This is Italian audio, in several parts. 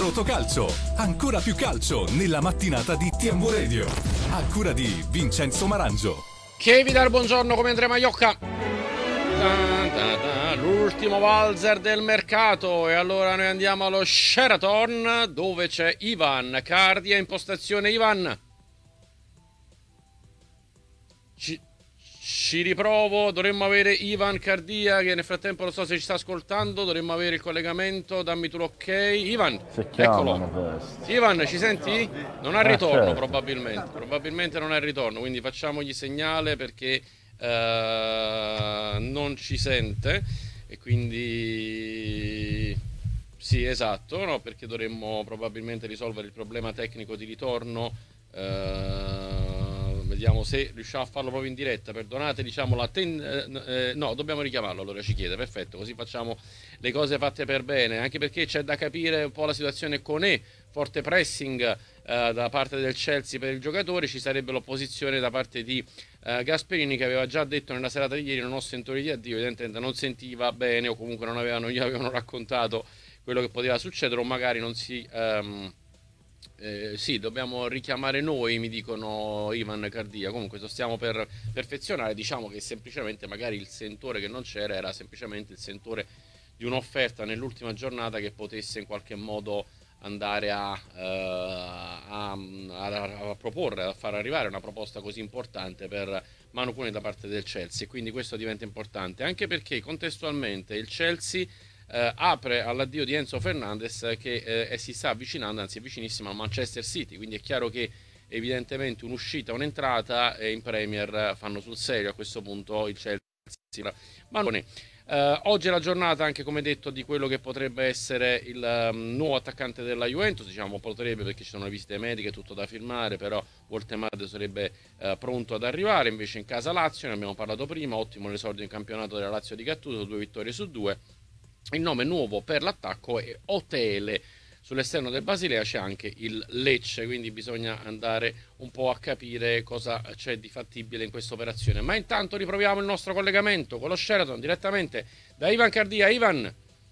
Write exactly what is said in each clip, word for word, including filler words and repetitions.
Rotocalcio, ancora più calcio nella mattinata di T M Radio, a cura di Vincenzo Marangio. Che vi dà il buongiorno come Andrea Maiocca. L'ultimo valzer del mercato, e allora noi andiamo allo Sheraton dove c'è Ivan Cardia in postazione. Ivan, ci, ci riprovo, dovremmo avere Ivan Cardia che nel frattempo non so se ci sta ascoltando, dovremmo avere il collegamento, dammi tu l'ok. Ivan, eccolo. Ivan, ci senti? Non ha ritorno, ah, certo. probabilmente, probabilmente non ha ritorno, quindi facciamogli segnale perché uh, non ci sente. E quindi sì, esatto, no, perché dovremmo probabilmente risolvere il problema tecnico di ritorno. Uh, vediamo se riusciamo a farlo proprio in diretta. Perdonate, diciamo la ten- eh, no, dobbiamo richiamarlo, allora ci chiede, perfetto, così facciamo le cose fatte per bene, anche perché c'è da capire un po' la situazione con E, forte pressing uh, da parte del Chelsea per il giocatore, ci sarebbe l'opposizione da parte di Uh, Gasperini, che aveva già detto nella serata di ieri non ho sentore di addio, evidentemente non sentiva bene o comunque non avevano, gli avevano raccontato quello che poteva succedere o magari non si um, eh, sì, dobbiamo richiamare noi, mi dicono Ivan Cardia. Comunque lo stiamo per perfezionare, diciamo che semplicemente magari il sentore che non c'era era semplicemente il sentore di un'offerta nell'ultima giornata che potesse in qualche modo andare a, uh, a, a, a proporre, a far arrivare una proposta così importante per Manu Kone da parte del Chelsea. Quindi questo diventa importante anche perché contestualmente il Chelsea uh, apre all'addio di Enzo Fernandez che uh, si sta avvicinando, anzi è vicinissimo a Manchester City, quindi è chiaro che evidentemente un'uscita, un'entrata e in Premier fanno sul serio a questo punto il Chelsea. Manu Kone. Uh, oggi è la giornata anche, come detto, di quello che potrebbe essere il um, nuovo attaccante della Juventus. Diciamo potrebbe perché ci sono le visite mediche, tutto da firmare, però Woltemade sarebbe uh, pronto ad arrivare. Invece in casa Lazio, ne abbiamo parlato prima, ottimo l'esordio in campionato della Lazio di Gattuso, due vittorie su due. Il nome nuovo per l'attacco è Otele. Sull'esterno del Basilea c'è anche il Lecce, quindi bisogna andare un po' a capire cosa c'è di fattibile in questa operazione. Ma intanto riproviamo il nostro collegamento con lo Sheraton direttamente da Ivan Cardia. Ivan.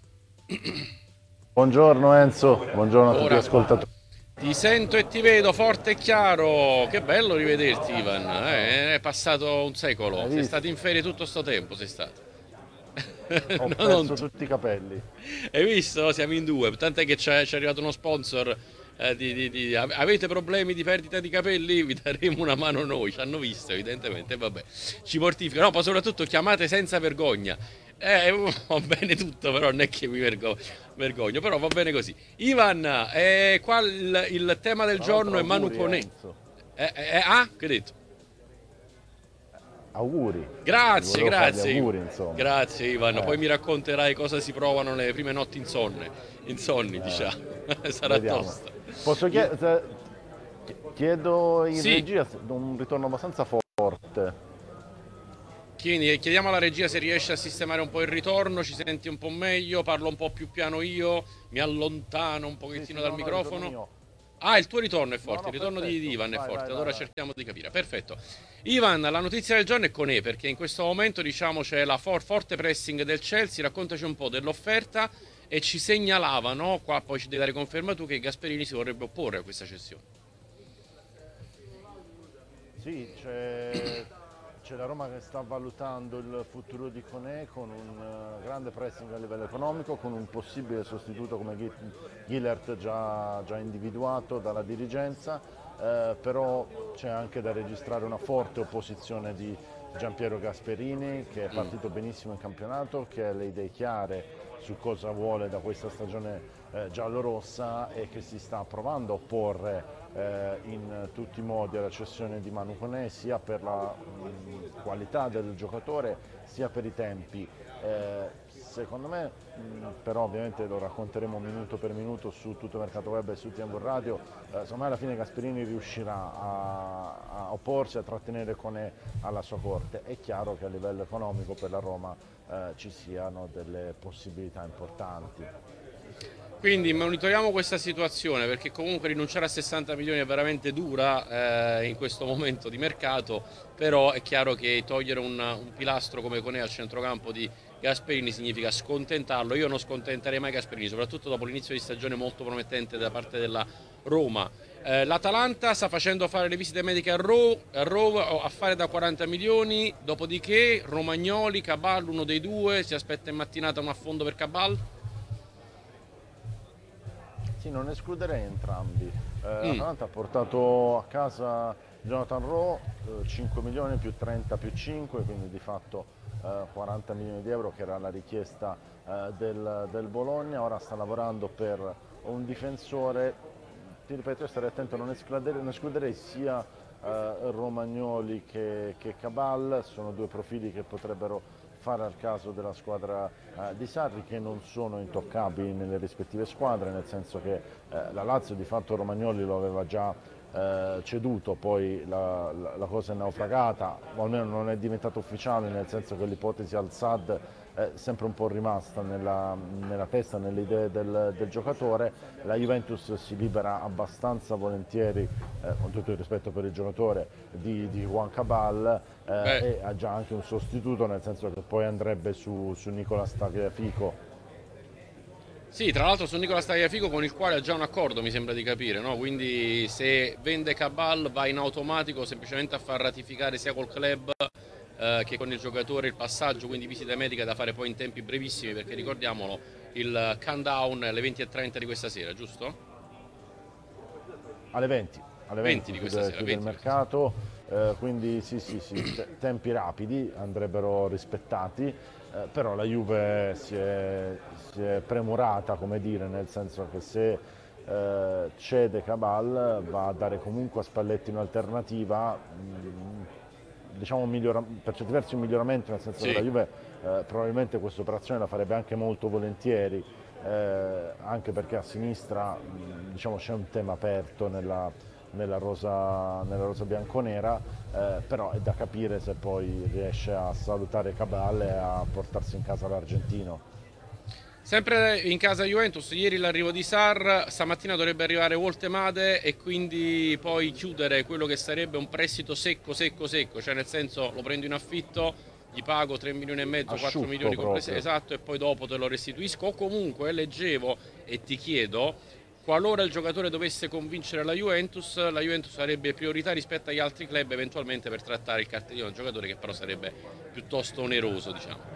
Buongiorno Enzo, buongiorno a tutti gli Ora, ascoltatori. Ti sento e ti vedo forte e chiaro. Che bello rivederti, Ivan. Eh, è passato un secolo. Sei stato in ferie tutto sto tempo, sei stato. Ho no, perso non... tutti i capelli. Hai visto? Siamo in due. Tant'è che c'è, c'è arrivato uno sponsor. Eh, di, di, di... Avete problemi di perdita di capelli? Vi daremo una mano noi. Ci hanno visto, evidentemente. Vabbè, ci mortifica. No, ma soprattutto chiamate senza vergogna. Eh, va bene tutto, però non è che mi vergogno, vergogno però va bene così. Ivan, eh, qua il, il tema del giorno è Manu Kone. Eh, eh, ah, che hai detto? Auguri. Grazie, grazie. Auguri, grazie Ivan, eh. poi mi racconterai cosa si provano le prime notti insonne, insonni, eh. diciamo. Sarà Vediamo. tosta. Posso chiedere, chiedo in sì. regia un ritorno abbastanza forte. Quindi chiediamo alla regia se riesce a sistemare un po' il ritorno, ci senti un po' meglio, parlo un po' più piano io, mi allontano un pochettino sì, sì, dal no, microfono. No, Ah, il tuo ritorno è forte, no, no, il ritorno perfetto. di Ivan è vai, forte, vai, allora vai, cerchiamo vai. di capire. Perfetto. Ivan, la notizia del giorno è Kone, perché in questo momento diciamo c'è la for- forte pressing del Chelsea, raccontaci un po' dell'offerta e ci segnalavano, qua poi ci devi dare conferma tu, che Gasperini si vorrebbe opporre a questa cessione. Sì, c'è, c'è la Roma che sta valutando il futuro di Kone con un grande pressing a livello economico, con un possibile sostituto come Gillert già, già individuato dalla dirigenza, eh, però c'è anche da registrare una forte opposizione di Giampiero Gasperini, che è partito benissimo in campionato, che ha le idee chiare su cosa vuole da questa stagione eh, giallorossa e che si sta provando a opporre eh, in tutti i modi alla cessione di Manu Kone, sia per la mh, qualità del giocatore sia per i tempi. Eh, secondo me, mh, però ovviamente lo racconteremo minuto per minuto su tutto il mercato web e su T M Radio, eh, secondo me alla fine Gasperini riuscirà a, a opporsi, a trattenere Kone alla sua corte. È chiaro che a livello economico per la Roma eh, ci siano delle possibilità importanti. Quindi monitoriamo questa situazione, perché comunque rinunciare a sessanta milioni è veramente dura eh, in questo momento di mercato, però è chiaro che togliere un, un pilastro come Kone al centrocampo di Gasperini significa scontentarlo. Io non scontenterei mai Gasperini, soprattutto dopo l'inizio di stagione molto promettente da parte della Roma. Eh, L'Atalanta sta facendo fare le visite mediche a Rome, a, Rome, a fare da quaranta milioni, dopodiché Romagnoli, Cabal, uno dei due, si aspetta in mattinata un affondo per Cabal? Sì, non escluderei entrambi. Eh, Mm. L'Atalanta ha portato a casa Jonathan Rowe, eh, cinque milioni più trenta più cinque, quindi di fatto eh, quaranta milioni di euro, che era la richiesta eh, del, del Bologna. Ora sta lavorando per un difensore. Ti ripeto, io starei attento, non escluderei, non escluderei sia eh, Romagnoli che, che Cabal. Sono due profili che potrebbero fare al caso della squadra eh, di Sarri, che non sono intoccabili nelle rispettive squadre, nel senso che eh, la Lazio di fatto Romagnoli lo aveva già eh, ceduto, poi la, la, la cosa è naufragata, o almeno non è diventato ufficiale, nel senso che l'ipotesi Al-Sadd è sempre un po' rimasta nella, nella testa, nelle idee del, del giocatore. La Juventus si libera abbastanza volentieri, eh, con tutto il rispetto per il giocatore, di, di Juan Cabal, eh, e ha già anche un sostituto, nel senso che poi andrebbe su, su Nicolas Tagliafico. Sì, tra l'altro su Nicola Tagliafico, con il quale ha già un accordo, mi sembra di capire, no? Quindi se vende Cabal va in automatico semplicemente a far ratificare sia col club eh, che con il giocatore il passaggio, quindi visita medica da fare poi in tempi brevissimi, perché ricordiamolo, il countdown è alle venti e trenta di questa sera, giusto? Alle venti, alle venti venti di chiude, questa sera, chiude il venti di questa mercato, eh, quindi sì, sì, sì, te- tempi rapidi andrebbero rispettati, eh, però la Juve si è, si è premurata, come dire, nel senso che se eh, cede Cabal va a dare comunque a Spalletti un'alternativa, mh, diciamo un migliora- per certi versi un miglioramento, nel senso che la Sì. Juve eh, probabilmente questa operazione la farebbe anche molto volentieri, eh, anche perché a sinistra mh, diciamo, c'è un tema aperto nella, nella rosa, nella rosa bianconera, eh, però è da capire se poi riesce a salutare Cabal e a portarsi in casa l'argentino. Sempre in casa Juventus, ieri l'arrivo di Sarr, stamattina dovrebbe arrivare Woltemade e quindi poi chiudere quello che sarebbe un prestito secco, secco, secco, cioè nel senso lo prendo in affitto, gli pago tre milioni e mezzo, quattro Asciutto milioni compresi, proprio. esatto, e poi dopo te lo restituisco. O comunque leggevo e ti chiedo, qualora il giocatore dovesse convincere la Juventus, la Juventus avrebbe priorità rispetto agli altri club eventualmente per trattare il cartellino di un giocatore che però sarebbe piuttosto oneroso, diciamo.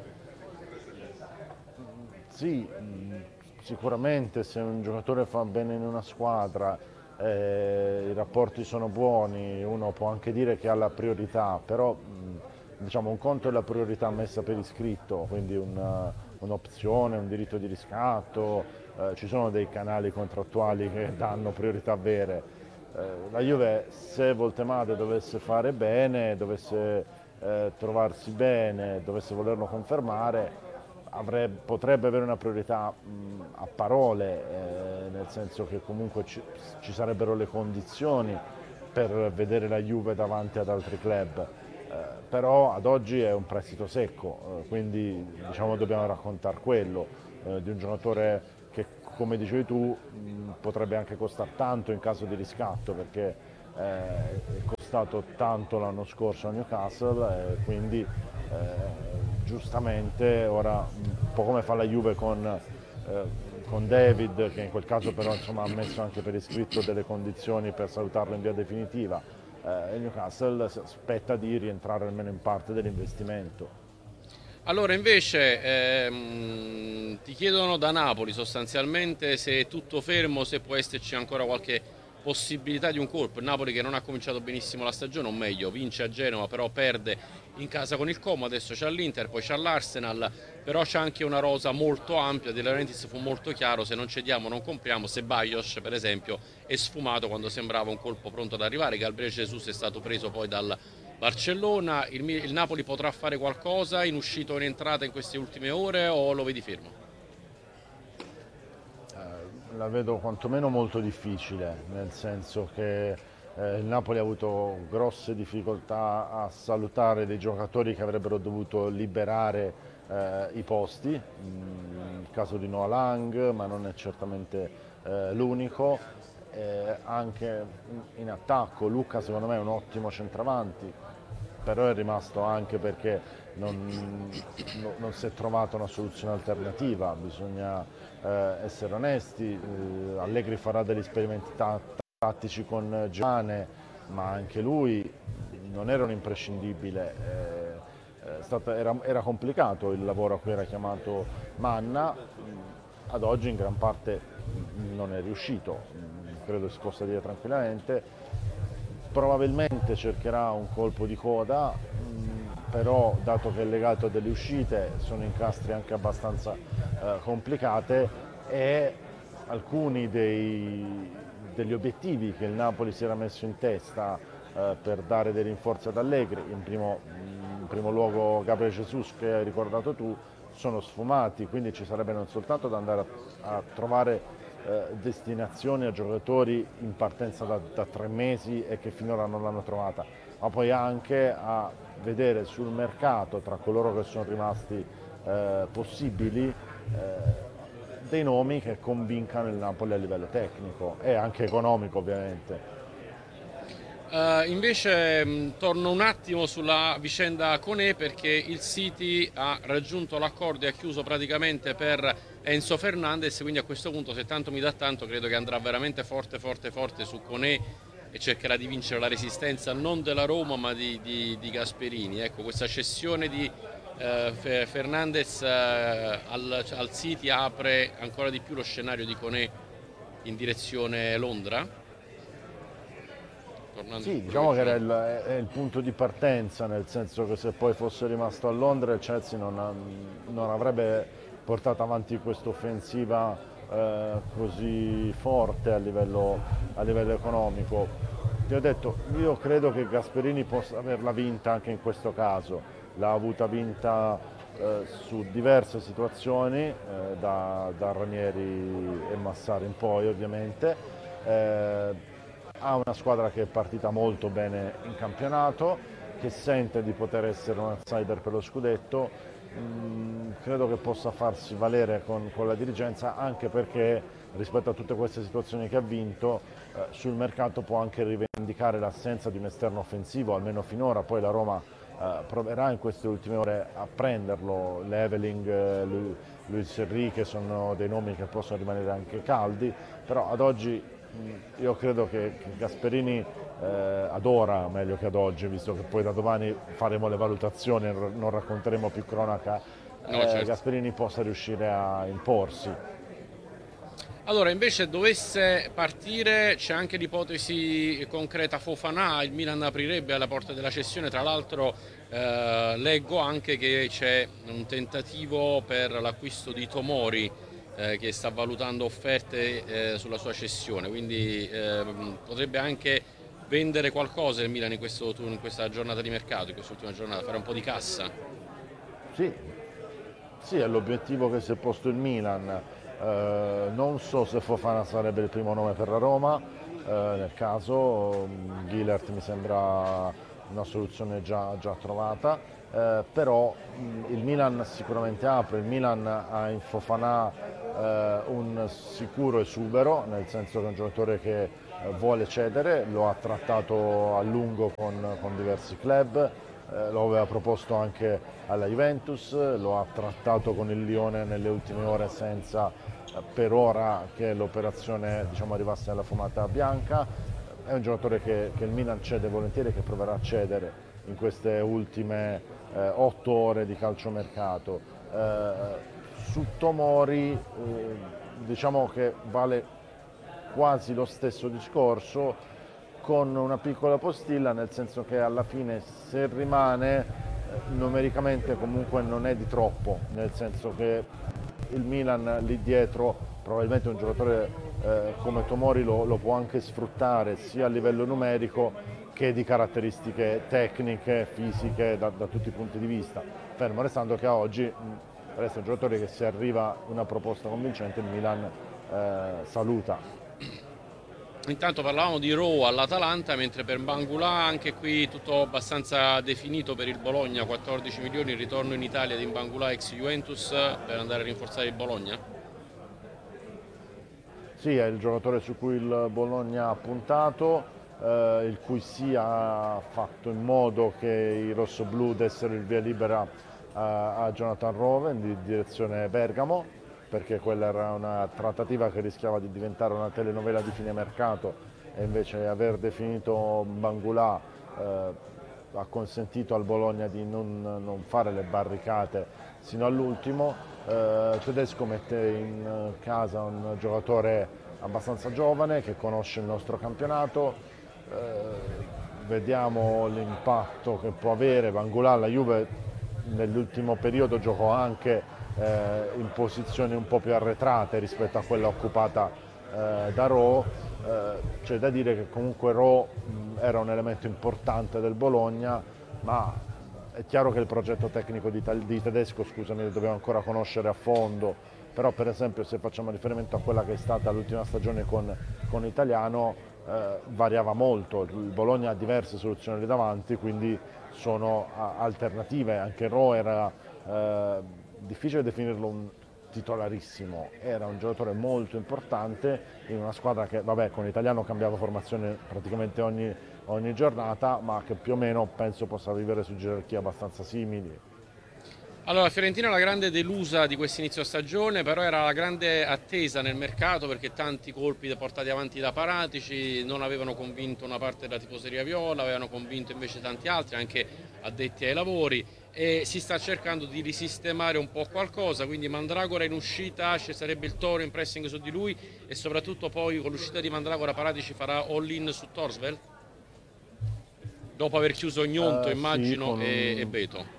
Sì, mh, sicuramente se un giocatore fa bene in una squadra, eh, i rapporti sono buoni, uno può anche dire che ha la priorità, però mh, diciamo, un conto è la priorità messa per iscritto, quindi una- un'opzione, un diritto di riscatto, eh, ci sono dei canali contrattuali che danno priorità vere. Eh, la Juve, se Voltemade dovesse fare bene, dovesse eh, trovarsi bene, dovesse volerlo confermare, avrebbe- potrebbe avere una priorità mh, a parole, eh, nel senso che comunque ci, ci sarebbero le condizioni per vedere la Juve davanti ad altri club. Eh, però ad oggi è un prestito secco, eh, quindi diciamo dobbiamo raccontare quello, eh, di un giocatore che, come dicevi tu, mh, potrebbe anche costare tanto in caso di riscatto, perché eh, è costato tanto l'anno scorso a Newcastle, e quindi eh, giustamente ora, un po' come fa la Juve con, eh, con David, che in quel caso però insomma, ha messo anche per iscritto delle condizioni per salutarlo in via definitiva, eh, il Newcastle si aspetta di rientrare almeno in parte dell'investimento. Allora, invece, ehm, ti chiedono da Napoli sostanzialmente se è tutto fermo, se può esserci ancora qualche possibilità di un colpo. Il Napoli che non ha cominciato benissimo la stagione, o meglio, vince a Genova, però perde in casa con il Como, adesso c'è l'Inter, poi c'è l'Arsenal, però c'è anche una rosa molto ampia. De Laurentiis fu molto chiaro: se non cediamo non compriamo. Ceballos, per esempio, è sfumato quando sembrava un colpo pronto ad arrivare. Gabriel Jesus è stato preso poi dal Barcellona. Il, il Napoli potrà fare qualcosa in uscita o in entrata in queste ultime ore, o lo vedi fermo? La vedo quantomeno molto difficile, nel senso che eh, il Napoli ha avuto grosse difficoltà a salutare dei giocatori che avrebbero dovuto liberare eh, i posti, mm, il caso di Noah Lang, ma non è certamente eh, l'unico. Eh, anche in attacco Luca secondo me è un ottimo centravanti, però è rimasto anche perché non, no- non si è trovata una soluzione alternativa, bisogna eh, essere onesti, eh, Allegri farà degli esperimenti ta- tattici con Giovane, ma anche lui non era un imprescindibile, eh, è stata- era, era complicato il lavoro a cui era chiamato Manna, ad oggi in gran parte non è riuscito, credo si possa dire tranquillamente, probabilmente cercherà un colpo di coda, mh, però dato che è legato a delle uscite sono incastri anche abbastanza eh, complicate e alcuni dei- degli obiettivi che il Napoli si era messo in testa eh, per dare dei rinforzi ad Allegri, in primo, in primo luogo Gabriel Jesus che hai ricordato tu, sono sfumati, quindi ci sarebbe non soltanto da andare a, a trovare eh, destinazioni a giocatori in partenza da, da tre mesi e che finora non l'hanno trovata, ma poi anche a vedere sul mercato tra coloro che sono rimasti eh, possibili eh, dei nomi che convincano il Napoli a livello tecnico e anche economico ovviamente. Eh, invece mh, torno un attimo sulla vicenda Conè perché il City ha raggiunto l'accordo e ha chiuso praticamente per Enzo Fernandez, quindi a questo punto se tanto mi dà tanto credo che andrà veramente forte forte forte su Conè e cercherà di vincere la resistenza non della Roma ma di, di- di Gasperini. Ecco, questa cessione di eh, Fe- Fernandez eh, al, al City apre ancora di più lo scenario di Conè in direzione Londra, tornando su Sì, quello che diciamo che era dicevamo. il, è il punto di partenza, nel senso che se poi fosse rimasto a Londra il Chelsea non, ha- non avrebbe portato avanti questa offensiva eh, così forte a livello, a livello economico. Ti ho detto, io credo che Gasperini possa averla vinta anche in questo caso, l'ha avuta vinta eh, su diverse situazioni, eh, da, da Ranieri e Massari in poi ovviamente. Eh, ha una squadra che è partita molto bene in campionato, che sente di poter essere un outsider per lo scudetto, mm, credo che possa farsi valere con, con la dirigenza anche perché rispetto a tutte queste situazioni che ha vinto eh, sul mercato può anche rivendicare l'assenza di un esterno offensivo, almeno finora, poi la Roma eh, proverà in queste ultime ore a prenderlo, Leveling, eh, Lu- Luis Enrique sono dei nomi che possono rimanere anche caldi, però ad oggi mh, io credo che, che Gasperini eh, ad ora, meglio che ad oggi, visto che poi da domani faremo le valutazioni, non non racconteremo più cronaca, No, eh, certo. Gasperini possa riuscire a imporsi. Allora, invece dovesse partire, c'è anche l'ipotesi concreta Fofana, il Milan aprirebbe alla porta della cessione, tra l'altro eh, leggo anche che c'è un tentativo per l'acquisto di Tomori eh, che sta valutando offerte eh, sulla sua cessione, quindi ehm, potrebbe anche vendere qualcosa il Milan in, questo, in questa giornata di mercato, in quest'ultima giornata, fare un po' di cassa. Sì, sì, è l'obiettivo che si è posto il Milan. Eh, non so se Fofana sarebbe il primo nome per la Roma, eh, nel caso mm, Gillert mi sembra una soluzione già, già trovata, eh, però mh, il Milan sicuramente apre, il Milan ha in Fofana eh, un sicuro esubero, nel senso che è un giocatore che eh, vuole cedere, lo ha trattato a lungo con, con diversi club, eh, lo aveva proposto anche alla Juventus, lo ha trattato con il Lione nelle ultime ore senza eh, per ora che l'operazione diciamo, arrivasse alla fumata bianca. È un giocatore che, che il Milan cede volentieri e che proverà a cedere in queste ultime eh, otto ore di calciomercato. Eh, su Tomori eh, diciamo che vale quasi lo stesso discorso con una piccola postilla, nel senso che alla fine se rimane eh, numericamente comunque non è di troppo, nel senso che il Milan lì dietro probabilmente un giocatore eh, come Tomori lo, lo può anche sfruttare sia a livello numerico che di caratteristiche tecniche, fisiche da, da tutti i punti di vista, fermo restando che a oggi mh, resta un giocatore che se arriva una proposta convincente il Milan eh, saluta. Intanto parlavamo di Rowe all'Atalanta, mentre per Bangula anche qui tutto abbastanza definito per il Bologna, quattordici milioni, il ritorno in Italia di Bangula ex Juventus per andare a rinforzare il Bologna. Sì, è il giocatore su cui il Bologna ha puntato, eh, il cui sì ha fatto in modo che i rossoblù dessero il via libera a, a Jonathan Roven di direzione Bergamo, perché quella era una trattativa che rischiava di diventare una telenovela di fine mercato, e invece aver definito Bangula eh, ha consentito al Bologna di non, non fare le barricate sino all'ultimo. Eh, Tedesco mette in casa un giocatore abbastanza giovane che conosce il nostro campionato, eh, vediamo l'impatto che può avere. Bangula, la Juve nell'ultimo periodo giocò anche eh, in posizioni un po' più arretrate rispetto a quella occupata eh, da Ro. Eh, c'è da dire che comunque Ro mh, era un elemento importante del Bologna, ma è chiaro che il progetto tecnico di, di Tedesco, scusami, lo dobbiamo ancora conoscere a fondo, però per esempio se facciamo riferimento a quella che è stata l'ultima stagione con, con Italiano, eh, variava molto. Il Bologna ha diverse soluzioni lì davanti, quindi sono a, alternative. Anche Ro era eh, difficile definirlo un titolarissimo, era un giocatore molto importante in una squadra che, vabbè, con Italiano cambiava formazione praticamente ogni, ogni giornata, ma che più o meno penso possa vivere su gerarchie abbastanza simili. Allora, Fiorentina è la grande delusa di questo inizio stagione, però era la grande attesa nel mercato, perché tanti colpi portati avanti da Paratici non avevano convinto una parte della tifoseria viola, avevano convinto invece tanti altri, anche addetti ai lavori, e si sta cercando di risistemare un po' qualcosa, quindi Mandragora in uscita, ci sarebbe il Toro in pressing su di lui, e soprattutto poi con l'uscita di Mandragora Paratici farà all-in su Torsveld? Dopo aver chiuso Gnonto, Uh, immagino, sì, con... e, e Beto.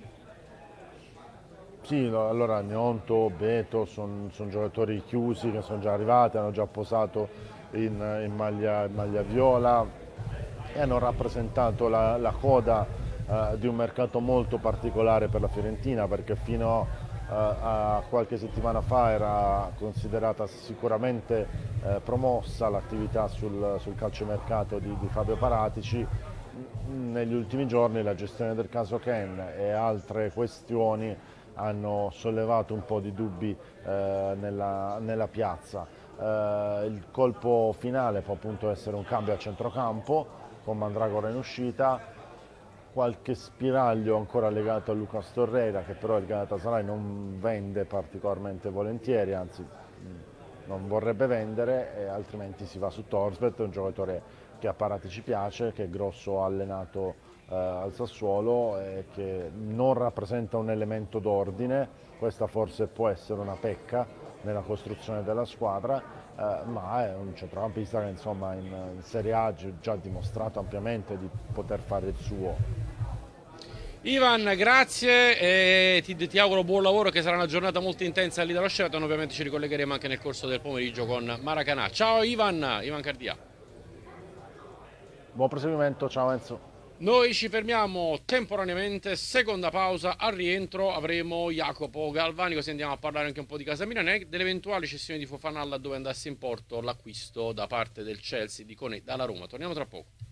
Sì, allora Gnonto, Beto sono son giocatori chiusi che sono già arrivati, hanno già posato in, in, maglia, in maglia viola e hanno rappresentato la, la coda eh, di un mercato molto particolare per la Fiorentina, perché fino eh, a qualche settimana fa era considerata sicuramente eh, promossa l'attività sul, sul calciomercato di, di Fabio Paratici. Negli ultimi giorni la gestione del caso Ken e altre questioni hanno sollevato un po' di dubbi eh, nella, nella piazza. Eh, il colpo finale può appunto essere un cambio a centrocampo con Mandragora in uscita, qualche spiraglio ancora legato a Lucas Torreira, che però il Galatasaray non vende particolarmente volentieri, anzi non vorrebbe vendere, e altrimenti si va su Torsveld, un giocatore che a Paratici piace, che è grosso, allenato eh, al Sassuolo e che non rappresenta un elemento d'ordine. Questa forse può essere una pecca nella costruzione della squadra, eh, ma è un centrocampista che insomma in, in Serie A ha già dimostrato ampiamente di poter fare il suo. Ivan, grazie e ti, ti auguro buon lavoro, che sarà una giornata molto intensa lì dallo Sheraton. Ovviamente ci ricollegheremo anche nel corso del pomeriggio con Maracanã. Ciao Ivan, Ivan Cardia. Buon proseguimento, ciao Enzo. Noi ci fermiamo temporaneamente, seconda pausa, al rientro avremo Jacopo Galvani, così andiamo a parlare anche un po' di casa Milano e delle eventuali cessioni di Fofana, laddove andasse in porto l'acquisto da parte del Chelsea di Koné dalla Roma. Torniamo tra poco.